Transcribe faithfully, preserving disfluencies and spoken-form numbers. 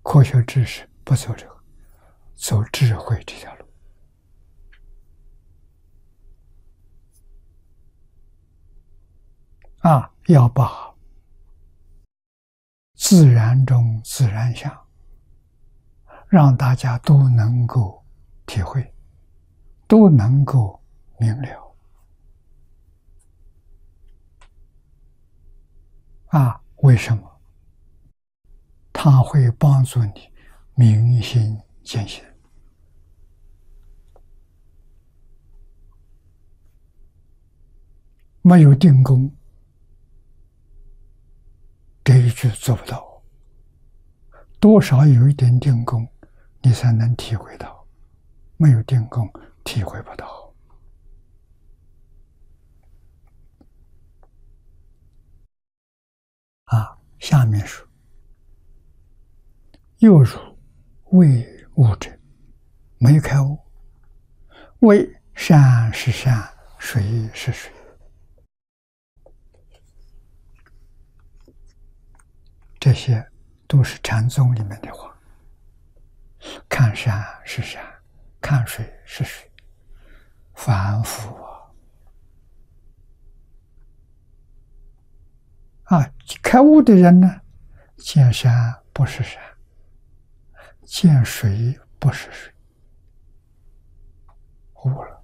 科学知识不走这个，走智慧这条路。啊，要把自然中自然相，让大家都能够体会，都能够明了。啊，为什么？它会帮助你明心见性。没有定功，这一句做不到。多少有一点定功，你才能体会到；没有定功，体会不到。啊，下面说。又如未悟者，没开悟，谓山是山，水是水。这些都是禅宗里面的话。看山是山，看水是水，反复啊！啊，开悟的人呢，见山不是山，见水不是水，悟了。